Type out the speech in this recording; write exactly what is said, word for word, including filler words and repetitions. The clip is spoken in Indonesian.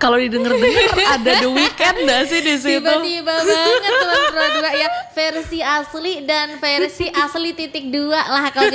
kalau didengar-dengar ada The Weeknd nggak sih di situ? Tiba-tiba banget Teman Pro dua ya, versi asli dan versi asli titik dua lah kalau